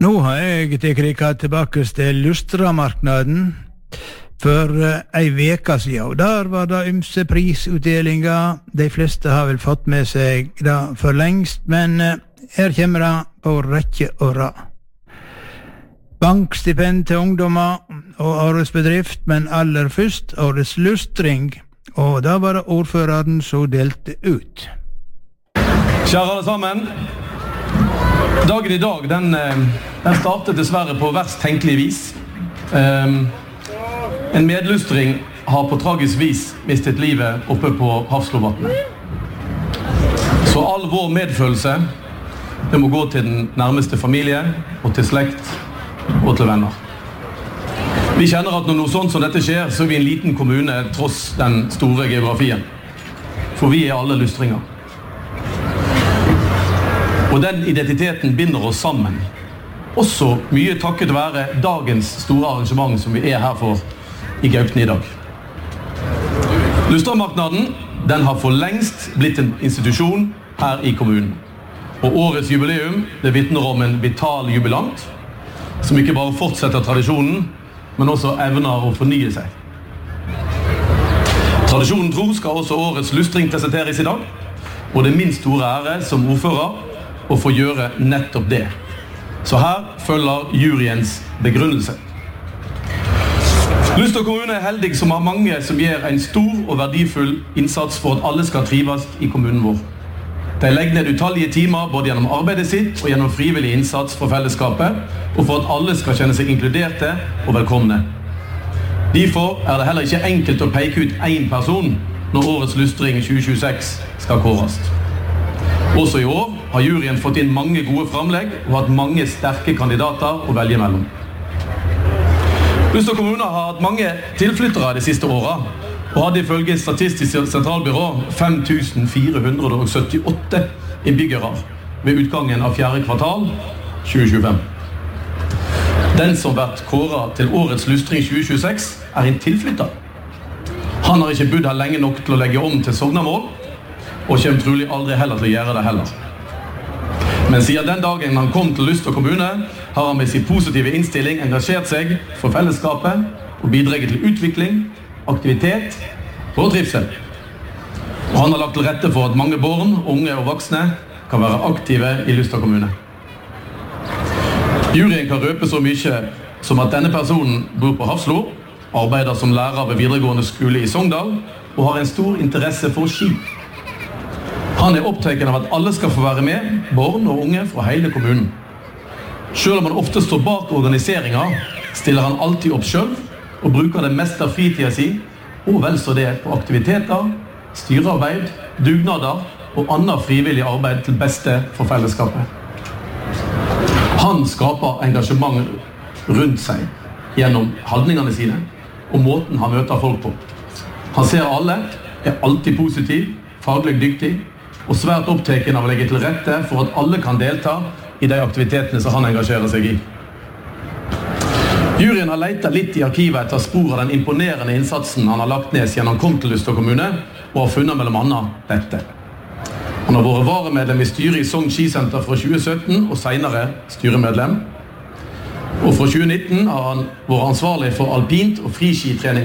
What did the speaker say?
Nå har jeg kikket tilbake til Lustramarknaden for ei veka siden, og der var det ymse prisutdelinger. De fleste har vel fått med seg det for lengst, men her kommer det på rekke og rad. Bankstipend til ungdommer og årets bedrift, men aller først årets lustring, og da var det ordføreren som delte ut. Kjære alle sammen, dagen I dag, den startet dessverre på verst tenkelig vis. En medlustring har på tragisk vis mistet livet oppe på Hafslovatnet. Så all vår medfølelse, det må gå til den nærmeste familie, og til slekt, og til venner. Vi kjenner at når noe sånt som dette skjer, så vi en liten kommune tross den store geografien. For vi alle lustringer. Og den identiteten binder oss sammen. Også mye takket være dagens store arrangement som vi her for I Gaupne I dag. Lustramarknaden, den har for lengst blitt en institusjon her I kommunen. Og årets jubileum, det vitner om en vital jubilant, som ikke bare fortsetter tradisjonen, men også evner å fornye seg. Tradisjonen tro skal også årets lustring presenteres I dag, og det min store ære som ordfører å få gjøre nettopp det. Så her følger juryens begrunnelse. Luster kommune heldig som har mange som gjør en stor og verdifull innsats for at alle skal trives I kommunen vår. De legger ned utallige timer både gjennom arbeidet sitt og gjennom frivillig innsats for fellesskapet, og for at alle skal kjenne seg inkluderte og velkomne. Derfor det heller ikke enkelt å peke ut en person når årets lustring 2026 skal kåres. Også I år har juryen fått inn mange gode framlegg og hatt mange sterke kandidater å velge mellom. Luster kommune har hatt mange tilflyttere de siste årene, og hadde ifølge Statistisk sentralbyrå 5478 innbyggere ved utgangen av 4. kvartal 2025. Den som vært kåret til årets lustring 2026 en tilflytter. Han har ikke bodd her lenge nok til å legge om til sognamål, og kommer trolig aldri heller til å gjøre det heller. Men siden den dagen han kom til Luster kommune, har han med sin positive innstilling engasjert seg for fellesskapet og bidraget til utvikling, aktivitet og trivsel. Og han har lagt til rette for at mange barn, unge og voksne kan være aktive I Luster kommune. Juryen kan røpe så mye som at denne personen bor på Hafslo, arbeider som lærer ved videregående skole I Sogndal og har en stor interesse for ski. Han opptatt av at alle skal få være med, barn og unge fra hele kommunen. Selv om han ofte står bak organiseringen, stiller han alltid opp selv og bruker det meste av fritiden sin, og vel så det på aktiviteter, styrearbeid, dugnader og annet frivillig arbeid til beste for fellesskapet. Han skaper engasjement rundt seg gjennom handlingene sine og måten han møter folk på. Han ser alle, alltid positiv, faglig dyktig og svært opptatt av å legge til rette for at alle kan delta I de aktivitetene som han engasjerer seg I. Juryen har letet litt I arkivet etter spor av den imponerende innsatsen han har lagt ned siden han kom til Luster kommune, og har funnet mellom annet dette. Han har vært varemedlem I styret I Sogn Skisenter fra 2017 og senere styremedlem. Og fra 2019 har han vært ansvarlig for alpint og friskitrening